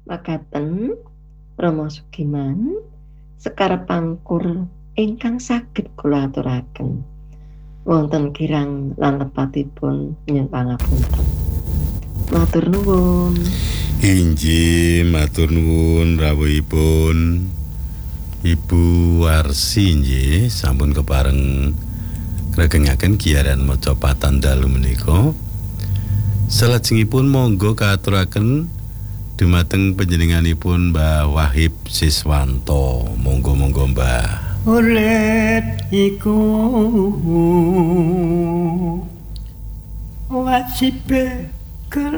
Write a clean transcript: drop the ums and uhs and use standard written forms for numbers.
Makaten Rama Sugiman Sekar Pangkur ingkang saged kula aturaken wonten kirang lan lepatipun nyuwun pangapunten. Matur nuwun. Inggih matur nuwun rawuhipun Ibu Warsi nggih sampun kepareng ngregengaken giyaran maca patan dalu menika. Salajengipun monggo katuraken dumateng panjenenganipun Mbah Wahib Siswanto. Monggo-monggo Mbah. Urip iku wajibe